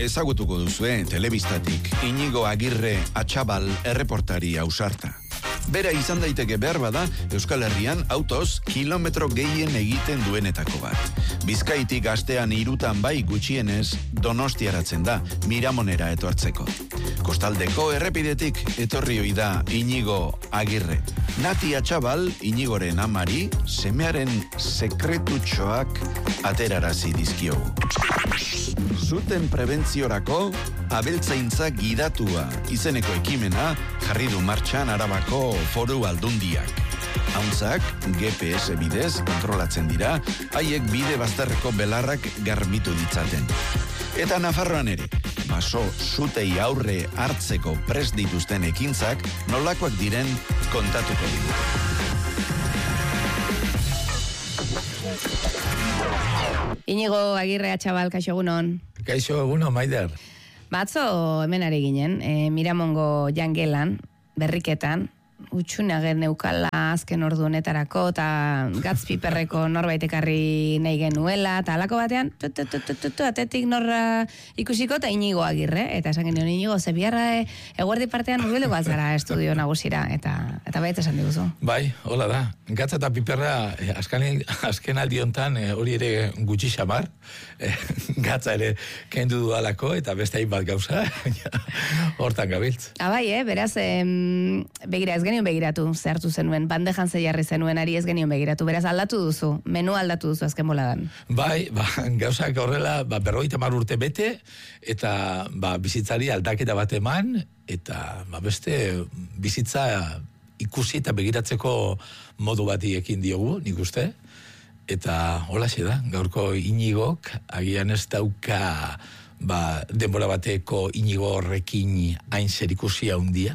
Ezagutuko duzue telebistatik Inigo Agirre Atxabal erreportari ausarta. Bera izan daiteke behar bada Euskal Herrian autoz kilometro gehien egiten duenetako bat. Bizkaitik astean 3 bai gutxienez Donostiaratzen da Miramonera etortzeko. Kostaldeko errepidetik etorri ohi da Inigo Agirre. Nati Atxabal Inigoren amari semearen sekretutxoak aterarazi dizkiogu. Zuten prebentziorako abeltzaintza gidatua izeneko ekimena jarri du martxan Arabako Foru Aldundiak. Hauntzak GPS bidez kontrolatzen dira, haiek bide bazterreko belarrak garbitu ditzaten. Eta Nafarroan ere, baso zutei aurre hartzeko prest dituzten ekintzak nolakoak diren kontatuko digu. Inigo Agirre Atxabal, kaixo egunon. Kaixo egunon, Maider. Batzo hemen ari ginen, Miramongo jangelan, berriketan, utxunagen neukala azken ordu honetarako, eta gatzpiperreko norbait ekarri nahi genuela, eta alako batean, atetik norra ikusiko, eta Inigo Agirre, eta esan genuen Inigo, ze biharra eguerdi partean urbileko altzara estudio nagusira, eta baita esan diguzu. Bai, hola da. Gatza eta piperra azken aldiontan hori ere gutxi xamar, gatza ere kendu dualako, eta beste hainbat gauza, hortan gabiltz. Bai, beraz, begira ez genion begiratu, zehartu zenuen, bandejan jarri zenuen ari ez genion begiratu, beraz aldatu duzu, menu aldatu duzu azken boladan. Bai, gauzak horrela, 50 urte bete, eta bizitzari aldaketa bat eman, eta beste bizitza ikusi eta begiratzeko modu bati ekin diogu, nik uste, eta holaxe da, gaurko Inigok, agian ez dauka denbora bateko Inigo horrekin hain zerikusia handia.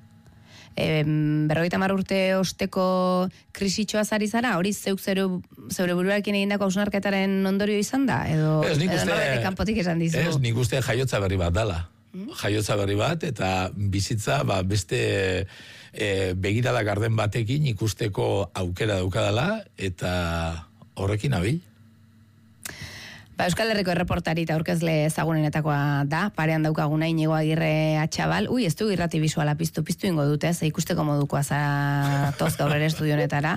50 urte osteko krisitxoa zari zara, hori zeure buruarekin egindako hausnarketaren ondorio izan da? Edo norbaitek kanpotik esan dizu? Ez, nik uste jaiotza berri bat dala. Jaiotza berri bat, eta bizitza beste begirada garden batekin ikusteko aukera daukadala, eta horrekin abil. Euskal Herriko erreportari eta aurkezle ezagunenetakoa da, parean daukaguna Inigo Agirre Atxabal. Ez du irrati bisuala piztu ingo dute, ze ikusteko modukoa zatoz gaur ere estudio honetara.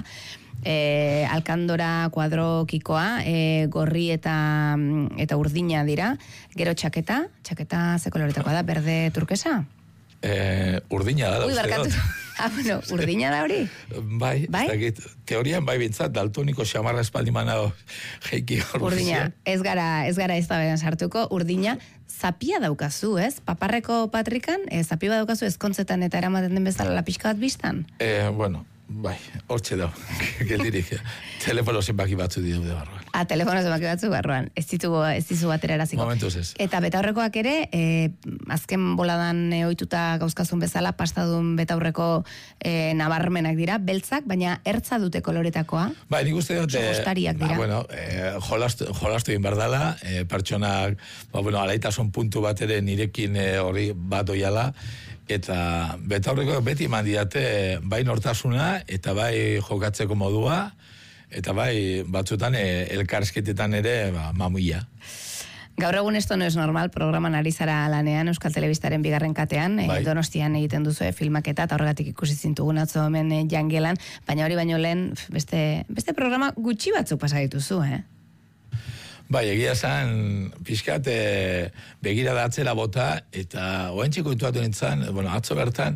Alkandora kuadrokikoa, gorri eta urdina dira, gero txaketa ze koloretakoa da, berde turkesa? Urdina da, uste dut. Bueno, urdina da hori? Bai? Teorian bai bintzat, daltoniko xamarra espaldimana jeiki hor. Urdina, ez gara ez da beran sartuko, urdina, zapia daukazu, ez? Paparreko patrikan, zapia daukazu ezkontzetan eta eramaten den bezala la pixka bat biztan? Bueno, bai, hortxe da, geldirik, telefono zenbaki batzu dira barruan. Telefono zenbaki batzu barruan, ez dizu batera eraziko. Momentuz ez. Eta betaurrekoak ere, azken boladan ohituta gauzkazun bezala, pastadun betaurreko nabarmenak dira, beltzak, baina ertza dute koloretakoa. Bai, nik uste dut, ostariak dira. Jolastu egin bardala, pertsonak, alaitasun puntu bat ere nirekin hori bat oiala, eta betaurreko beti eman diate bai nortasuna eta bai jokatzeko modua, eta bai batzutan elkarrizketetan ere mamuia. Gaur egun esto no es normal, programan ari zara lanean Euskal Telebistaren bigarren katean, Donostian egiten duzu filmaketa, eta horregatik ikusi zintugun atzo hemen jangelan, baina hori baino lehen beste programa gutxi batzuk pasa dituzu, Bai, egia esan, pixkat begira da atzera bota, eta oentxiko intuatu nintzen, atzo bertan,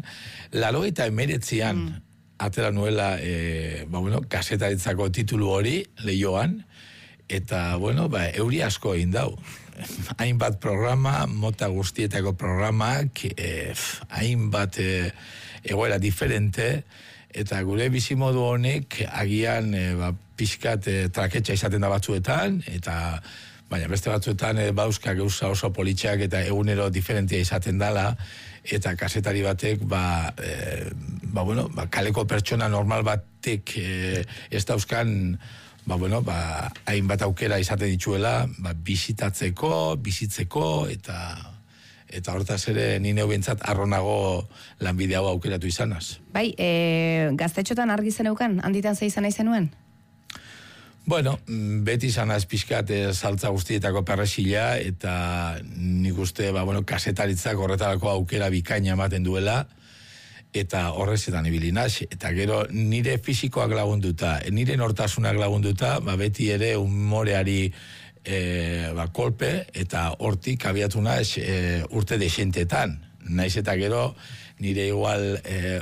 89an atera nuela, kasetaritzako titulu hori, lehioan, eta, euri asko egin dau. Hainbat programa, mota guztietako programak, hainbat egoera diferente, eta gure bizimodu honek agian pixkat traketxa izaten da batzuetan, eta baina beste batzuetan bauzka gauza oso politxak eta egunero diferentia izaten dala, eta kasetari batek kaleko pertsona normal batek ez dauzkan hainbat aukera izaten dituela bizitzeko eta hortaz ere ni neu bintzat arronago lanbide hau aukeratu izanaz. Bai, gaztetxotan argi zeneukan, handitan ze izan nahi zenuen? Bueno, beti izanaz pixkat saltza guztietako perresila, eta nik uste, kasetaritzak horretarako aukera bikaina ematen duela, eta horrezetan ibili naz. Eta gero nire fisikoak lagunduta, nire nortasunak lagunduta, beti ere humoreari kolpe, eta hortik abiatu naz urte desentetan. Naiz eta gero nire igual,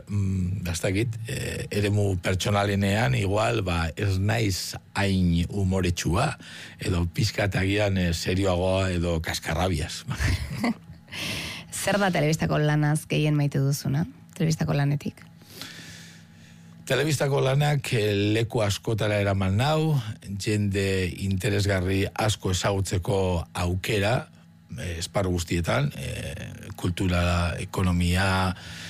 eremu pertsonalenean, igual, ez naiz hain humoretsua, edo pizkatagian serioagoa edo kaskarrabiaz. Zer da telebistako lanaz gehien maite duzuna? Telebistako lanetik? Telebistako lanak leku askotara eraman nau, jende interesgarri asko ezagutzeko aukera, esparru guztietan, kultura, ekonomia,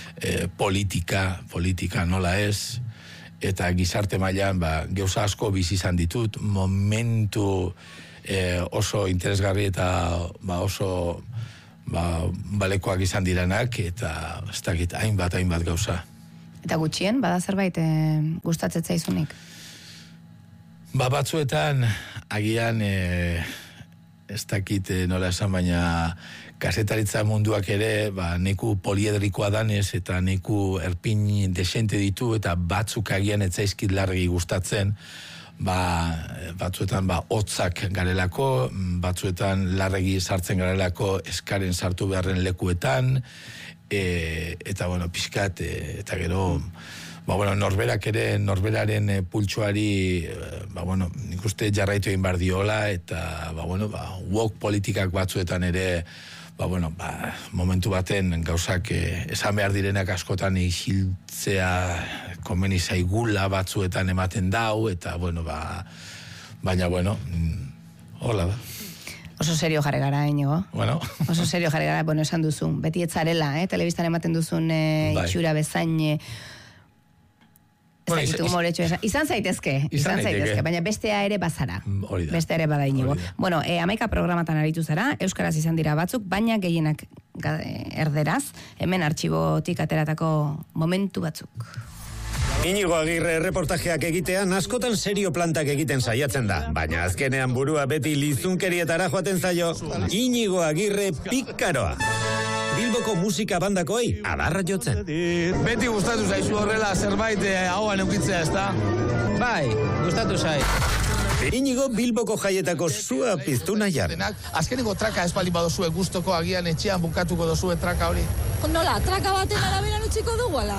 politika nola ez, eta gizarte mailan gauza asko bizi izan ditut, momentu oso interesgarri eta oso balekoak izan diranak, eta ez dakit, hainbat gauza. Eta gutxien, bada zerbait gustatzen zaizunik? Batzuetan, agian ez dakit nola esan, baina kasetaritza munduak ere, neku poliedrikoa danez, eta neku erpin desente ditu, eta batzuk agian etzaizkit largi gustatzen, batzuetan hotzak garelako, batzuetan larregi sartzen garelako eskaren sartu beharren lekuetan, eta pixkat, eta gero, norberaren pultsuari, nik uste jarraitu egin behar diola, eta, woke politikak batzuetan ere, momentu baten gauzak esan behar direnak askotan isiltzea komeni zaigula batzuetan ematen dau, eta, baina, hola da. Oso serio jarri gara, Iñigo. Oso serio jarri gara, esan duzun. Beti etzarela, telebistan ematen duzun itxura bezain... Izan zaitezke, baina bestea ere bazara. Bestea ere bada, Iñigo. Bueno, 11 programatan aritu zara, euskaraz izan dira batzuk, baina gehienak erderaz, hemen artxibotik ateratako momentu batzuk. Iñigo Agirre reportajeak egitean askotan serio plantak egiten saiatzen da, baina azkenean burua beti lizunkerietara joaten zaio. Iñigo Agirre pikaroa. Bilboko musika bandakoi adarra jotzen. Beti gustatu zaizu horrela zerbait hauan eukitzea, ezta? Bai, gustatu zai. Iñigo Bilboko jaietako zua piztu nahian. Azkeneko traka espaldi badozue gustoko agian etxean bukatuko dozue traka hori. Nola, traka baten araberan utziko dugu, ala?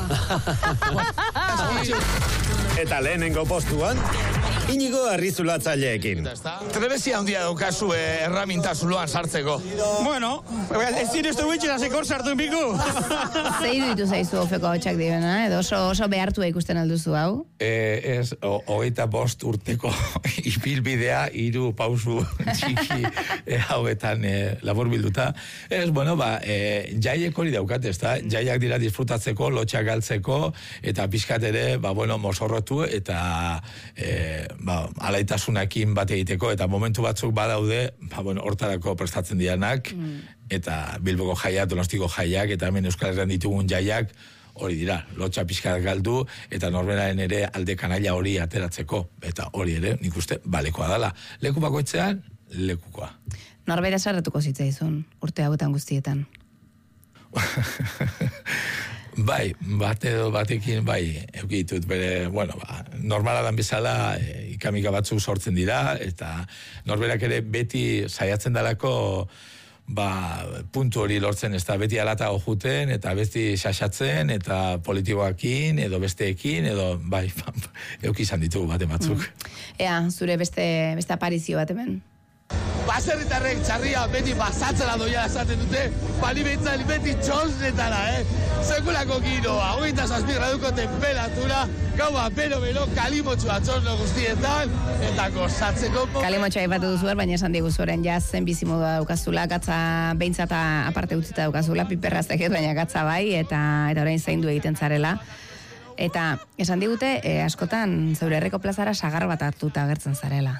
Eta lehenengo postuan, Iñigo Arrizulatzaileekin. Trebezia handia daukazu erraminta zuloan sartzeko. Bueno, ez zinestu bitxera sekor sartu biku. Zeidu ditu zaizu ofeko hotxak direna, edo oso behartua ikusten alduzu hau? Ez, 25 urteko ipilbidea, 3 pausu txiki hauetan labor bilduta. Ez, jaiek hori daukate, ez da? Jaiak dira disfrutatzeko, lotxak galtzeko, eta pixkat ere, mozorrotu, eta alaitasunakin bat egiteko, eta momentu batzuk badaude, hortarako prestatzen dianak, eta Bilboko jaiak, Donostiko jaiak, eta hemen Euskal Herrian ditugun jaiak, hori dira, lotxa pixkat galdu, eta norberaren ere alde kanaila hori ateratzeko, eta hori ere, nik uste, balekoa dala. Leku bakoitzean, lekukoa. Norbera sarratuko zitzaizun, urte hauetan guztietan? Bai, batekin, eukitut bere, normala dan bezala ikamika batzuk sortzen dira, eta norberak ere beti saiatzen dalako, puntu hori lortzen, ez da beti alatago juten, eta beti xaxatzen, eta politikoakin, edo besteekin, edo, eukizan ditugu bate batzuk. Ea, zure beste aparizio bat hemen? Baserritarrek txarria beti basatzela doia esaten dute, bali behitzali beti txosnetara, Sekulako giroa, 27 graduko temperatura, gaua bero, kalimotxua txosno guztietan, eta gozatzeko... Kalimotxua aipatu duzuer, baina esan diguzueren jazen bizimodua daukazula, gatza behintzata aparte utzita daukazula, piperraztek ez, baina gatza bai, eta orain zaindu egiten zarela. Eta esan digute, askotan zeure herriko plazara sagar bat hartuta agertzen zarela.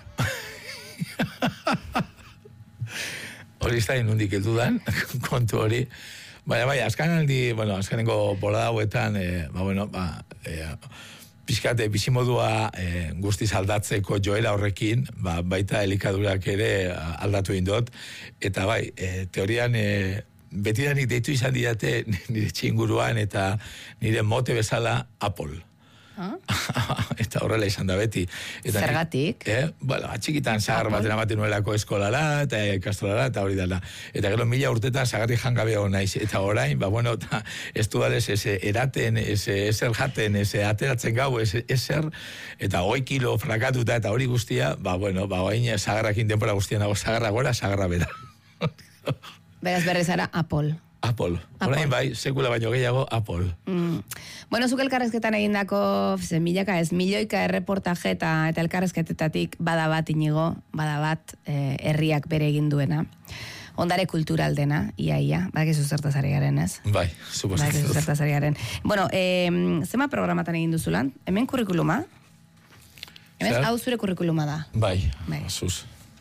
Hori ez da inundik heldudan, kontu hori. Baina, azkanengo bolada hauetan, pixkate bizimodua guztiz aldatzeko joera horrekin, baita elikadurak ere aldatu indot, eta bai, teorian betidanik deitu izan didate nire txinguruan eta nire mote bezala Apple. Eta horrela izan da beti. Eta zergatik? Bueno, atxikitan zagar bat eramaten nuelako eskolara eta ikastolara eta hori dala. Eta gero 1000 urtetan zagarri jangabeo naiz. Eta orain, bueno, ez dudales eraten, ezer jaten, ateratzen gau, ezer, eta 20 kilo frakatuta eta hori guztia, bueno, orain zagarrakin denbora guztia nago, zagarra gora, zagarra bera. Beraz berriz ara Apple. Orain bai, sekula baino gehiago Apple. Bueno, zuk elkarrezketan egindako milioika erreportaje eta elkarrezketetatik bada bat Inigo, bada bat herriak bere egin duena. Ondare kultural dena, ia, badakizu zertaz ari garen, ez? Bai, suposatu. Badakizu zertaz ari garen. Bueno, zema programatan egin duzulan? Hemen kurrikuluma? Hemen hau zure kurrikuluma da? Bai. Zuz.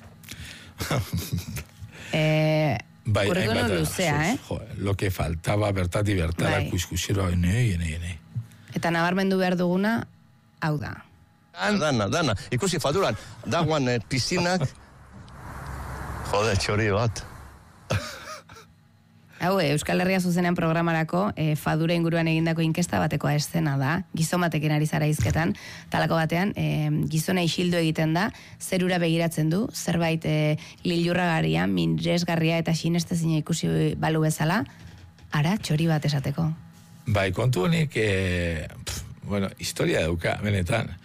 Kurrikulum luzea, Lo que faltaba bertati bertara kuskusero nei. Eta nabarmendu behar duguna, hau da. Dana. Ikusi faduran, dagoan piszinak, txori bat. Hau, Euskal Herria zuzenean programarako fadura inguruan egindako inkesta batekoa eszena da, gizon batekin ari zara hizketan, talako batean, gizona isildu egiten da, zerura begiratzen du, zerbait lilurragaria, miresgarria eta sinestezina ikusi balu bezala, ara, txori bat esateko. Bai, kontu honik, historia dauka, benetan.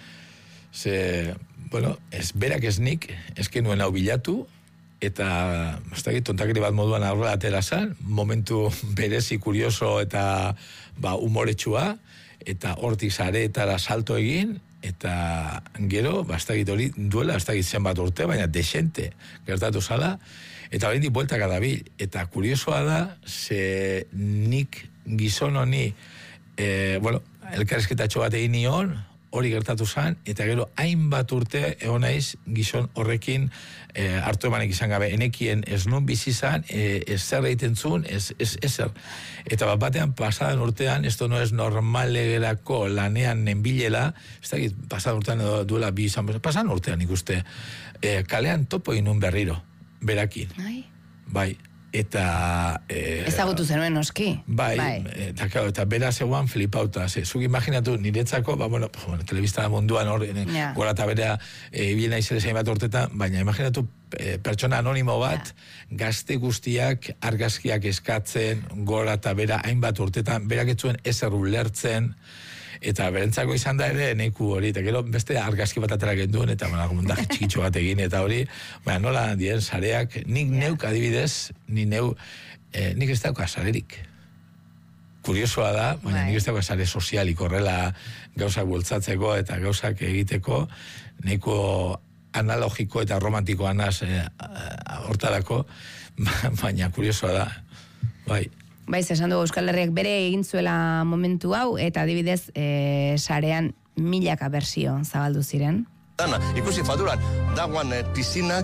Berak ez nik, ezken nuen hau bilatu, eta, tontakeri bat moduan aurrera atera zan, momentu berezi, kurioso eta humoretsua, eta hortik zareetara salto egin, eta gero, hori duela, zenbat urte, baina desente gertatu zala, eta hori dik bueltaka dabil, eta kuriosoa da, ze nik gizon honi, elkarrezketatxo bat egin nion, hori gertatu zen, eta gero hainbat urte egon naiz gizon horrekin hartu emanek izan gabe, enekien ez nun bizi zan, ez zer egiten zuen, ezer. Eta batean pasadan urtean, esto no es normalegerako lanean nenbilela, ez dakit pasadan urtean duela bi izan, pasadan urtean ikuste, kalean topo inun berriro, berakin. Bai. Eta... ezagutu zenuen oski. Bai. Eta bera zegoan flipauta. Zuk imaginatu niretzako, telebista munduan gora eta bera ibiena izan zain bat urtetan, baina imaginatu pertsona anonimo bat, gazte guztiak argazkiak eskatzen, gora eta bera hainbat urtetan, berak etzuen ezer ulertzen, eta berentzako izan da ere neku hori, eta gero beste argazki bat atera genduen, eta mundak txikitxo bat egin, eta hori, nola dien sareak, nik neuk adibidez, nik ez dauka sarerik. Kuriosoa da, baina nik ez dauka sare sozialik horrela gauzak bultzatzeko eta gauzak egiteko, neko analogiko eta romantiko anaz hortarako, baina kuriosoa da, bai. Baiz, esan dugu Euskal Herriak bere egin zuela momentu hau, eta adibidez, sarean milaka bersio zabaldu ziren. Dana, ikusi faduran, dagoan piszinak,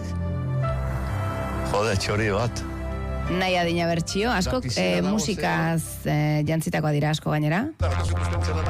txori bat. Nahi adina bertsio, askok musikaz jantzitakoa dira asko gainera.